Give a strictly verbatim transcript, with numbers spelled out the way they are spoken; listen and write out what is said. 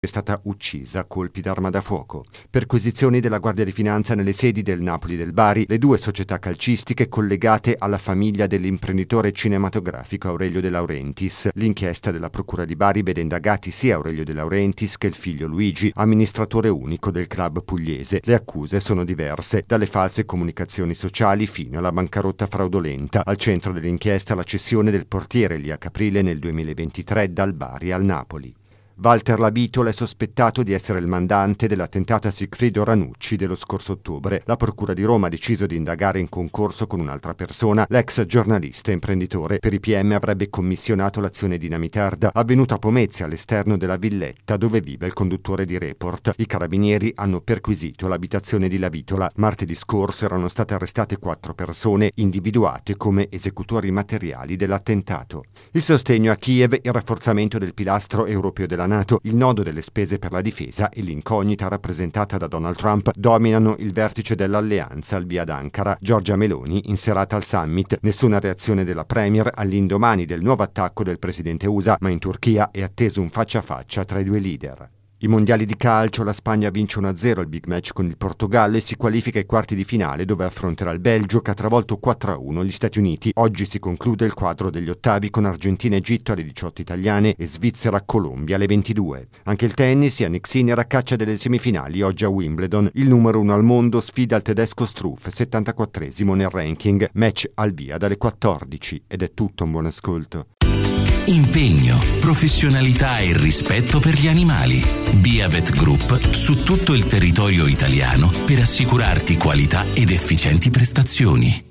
è stata uccisa a colpi d'arma da fuoco. Perquisizioni della Guardia di Finanza nelle sedi del Napoli e del Bari, le due società calcistiche collegate alla famiglia dell'imprenditore cinematografico Aurelio De Laurentiis. L'inchiesta della Procura di Bari vede indagati sia Aurelio De Laurentiis che il figlio Luigi, amministratore unico del club pugliese. Le accuse sono diverse, dalle false comunicazioni sociali fino alla bancarotta fraudolenta. Al centro dell'inchiesta la cessione del portiere Elia Caprile nel duemilaventitré dal Bari al Napoli. Walter Labitola è sospettato di essere il mandante dell'attentato a Sigfrido Ranucci dello scorso ottobre. La Procura di Roma ha deciso di indagare in concorso con un'altra persona, l'ex giornalista e imprenditore. Per i P M avrebbe commissionato l'azione dinamitarda avvenuta a Pomezia, all'esterno della villetta dove vive il conduttore di Report. I carabinieri hanno perquisito l'abitazione di Labitola. Martedì scorso erano state arrestate quattro persone individuate come esecutori materiali dell'attentato. Il sostegno a Kiev, il rafforzamento del pilastro europeo della NATO, il nodo delle spese per la difesa e l'incognita rappresentata da Donald Trump dominano il vertice dell'alleanza al via d'Ankara. Giorgia Meloni in serata al summit. Nessuna reazione della premier all'indomani del nuovo attacco del presidente U S A, ma in Turchia è atteso un faccia a faccia tra i due leader. I mondiali di calcio, la Spagna vince uno a zero il big match con il Portogallo e si qualifica ai quarti di finale dove affronterà il Belgio che ha travolto quattro a uno gli Stati Uniti. Oggi si conclude il quadro degli ottavi con Argentina e Egitto alle diciotto italiane e Svizzera-Colombia alle ventidue. Anche il tennis, Jannik Sinner a caccia delle semifinali oggi a Wimbledon. Il numero uno al mondo sfida il tedesco Struff, settantaquattresimo nel ranking. Match al via dalle quattordici ed è tutto, un buon ascolto. Impegno, professionalità e rispetto per gli animali. Biavet Group su tutto il territorio italiano per assicurarti qualità ed efficienti prestazioni.